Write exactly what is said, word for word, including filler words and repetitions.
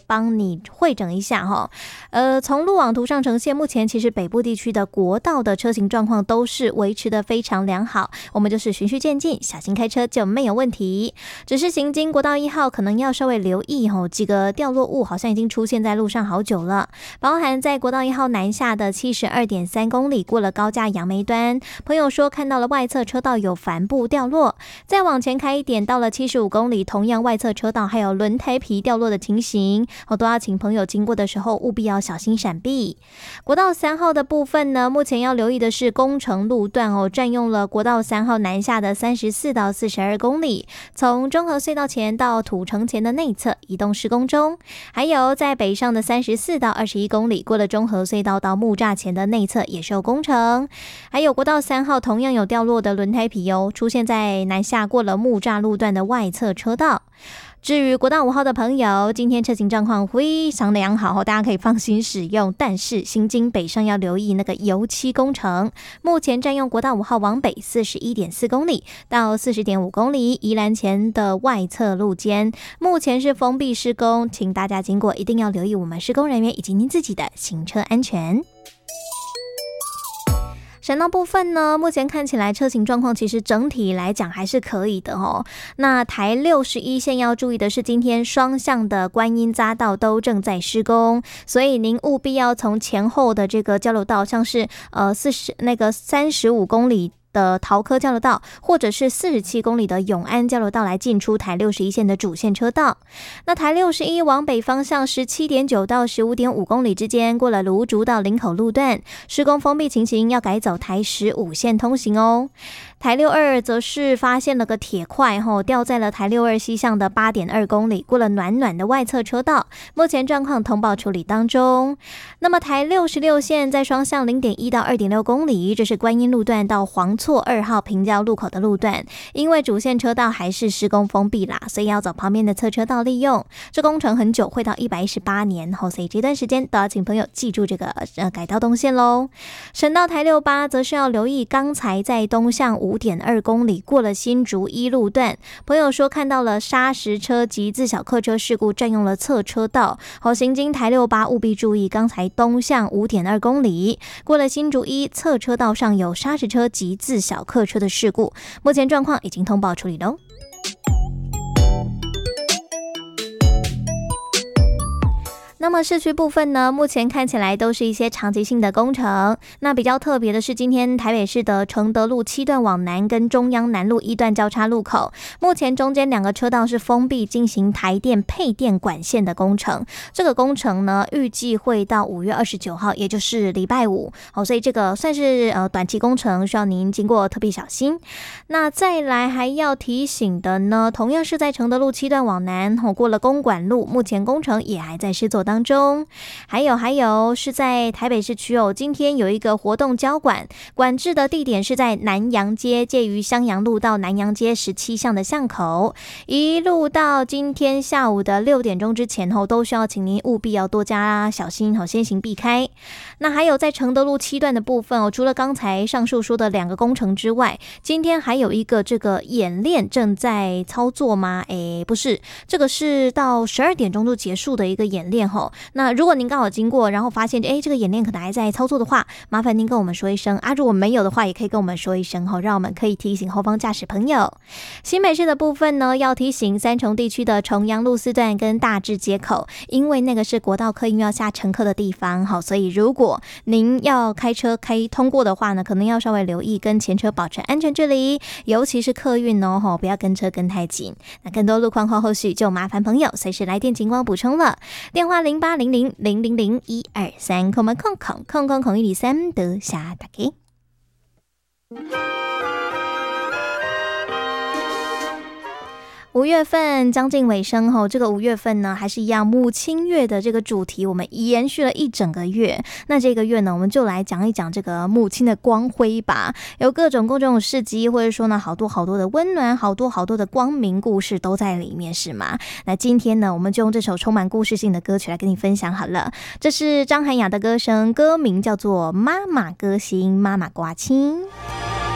帮你汇整一下哈。呃，从路网图上呈现，目前其实北部地区的国道的车型状况都是维持的非常良好，我们就是循序渐进，小心开车就没有问题。只是行经国道一号可能要稍微留意哦，几个掉落物好像已经出现在路上好久了，包含在国道一号南下的七十二点三公里过了高架杨梅端，朋友说看到了外侧车道有帆布掉落，再往前开一点到了七十五公里，同样外侧车道还有轮胎皮掉落的情形，我都要请朋友经过的时候务必要小心闪避。国道三号的部分呢，目前要留意的是工程路段哦，占用了国道三号南下的三十四到四十二公里，从中和隧道前到土城前的内侧移动施工中，还有在北上的三十四到二十一公里，过了中和隧道到木栅前的内侧也是有工程，还有国道三号同样有掉落的轮胎皮哦，出现在南下过了木栅路段的外侧车道。至于国道五号的朋友，今天车型状况非常良好，大家可以放心使用，但是行经北上要留意那个油漆工程，目前占用国道五号往北 四十一点四公里到 四十点五公里，宜兰前的外侧路肩目前是封闭施工，请大家经过一定要留意我们施工人员以及您自己的行车安全。省道部分呢，目前看起来车型状况其实整体来讲还是可以的哦。那台六十一线要注意的是，今天双向的观音匝道都正在施工，所以您务必要从前后的这个交流道，像是呃四十那个三十五公里的桃科交流道，或者是四十七公里的永安交流道来进出台六十一线的主线车道。那台六十一往北方向 十七点九到十五点五公里之间，过了芦竹到林口路段，施工封闭情形，要改走台十五线通行哦。台六二则是发现了个铁块吼，掉在了台六二西向的 八点二公里，过了暖暖的外侧车道，目前状况通报处理当中。那么台六十六线在双向 零点一到二点六公里，这是观音路段到黄厝二号平交路口的路段，因为主线车道还是施工封闭啦，所以要走旁边的侧车道利用。这工程很久，会到一百一十八年后，所以这段时间都要请朋友记住这个呃改道动线咯。省道台六八则是要留意，刚才在东向 五点二公里过了新竹一路段，朋友说看到了砂石车及自小客车事故，占用了侧车道，好，行经台六八务必注意，刚才东向 五点二公里过了新竹一侧车道上有砂石车及自小客车的事故，目前状况已经通报处理咯。那么市区部分呢，目前看起来都是一些长期性的工程。那比较特别的是，今天台北市的承德路七段往南跟中央南路一段交叉路口，目前中间两个车道是封闭，进行台电配电管线的工程。这个工程呢，预计会到五月二十九号，也就是礼拜五。好，所以这个算是呃短期工程，需要您经过特别小心。那再来还要提醒的呢，同样是在承德路七段往南，哦，过了公馆路，目前工程也还在施作当中。还有还有是在台北市区哦，今天有一个活动交管，管制的地点是在南阳街，介于襄阳路到南阳街十七巷的巷口，一路到今天下午的六点钟之前后，都需要请您务必要多加小心，好，先行避开。那还有在承德路七段的部分哦，除了刚才上述说的两个工程之外，今天还有一个这个演练正在操作吗？诶，不是，这个是到十二点钟就结束的一个演练吼。那如果您刚好经过，然后发现诶这个演练可能还在操作的话，麻烦您跟我们说一声啊，如果没有的话，也可以跟我们说一声吼，让我们可以提醒后方驾驶朋友。新北市的部分呢，要提醒三重地区的重阳路四段跟大智街口，因为那个是国道客运要下乘客的地方，好，所以如果您要开车开通过的话呢，可能要稍微留意跟前车保持安全距离，尤其是客运哦，吼，不要跟车跟太紧。那更多路况后后续就麻烦朋友随时来电警光补充了，电话零八零零零零零一二三空空空空空空一里三得下打给。五月份将近尾声后，这个五月份呢，还是一样母亲月的这个主题，我们延续了一整个月。那这个月呢，我们就来讲一讲这个母亲的光辉吧，有各种各种事迹，或者说呢，好多好多的温暖，好多好多的光明故事都在里面，是吗？那今天呢，我们就用这首充满故事性的歌曲来跟你分享好了。这是张涵雅的歌声，歌名叫做《妈妈歌星妈妈刮青》。